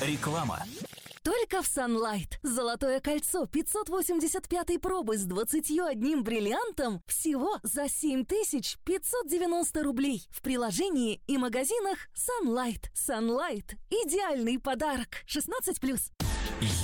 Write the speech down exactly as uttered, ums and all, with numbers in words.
Реклама. Только в Sunlight. Золотое кольцо пятьсот восемьдесят пятой пробы с двадцатью одним бриллиантом всего за семь тысяч пятьсот девяносто рублей. В приложении и магазинах Sunlight. Sunlight. Идеальный подарок. шестнадцать плюс.